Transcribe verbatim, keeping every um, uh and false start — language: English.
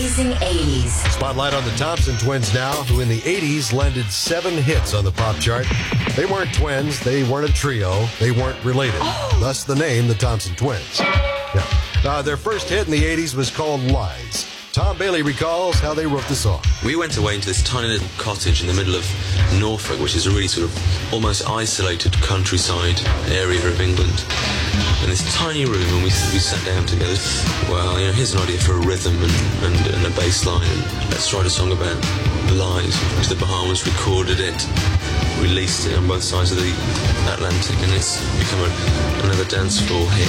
Amazing eighties. Spotlight on the Thompson Twins now, who in the eighties landed seven hits on the pop chart. They weren't twins, they weren't a trio, they weren't related. Oh. Thus the name, the Thompson Twins. Yeah. Uh, their first hit in the eighties was called Lies. Tom Bailey recalls how they wrote the song. We went away into this tiny little cottage in the middle of Norfolk, which is a really sort of almost isolated countryside area of England. In this tiny room, and we, we sat down together. Well, you know, here's an idea for a rhythm and, and, and a bass line, and let's write a song about lies. The Bahamas recorded it, released it on both sides of the Atlantic, and it's become a, another dance floor hit.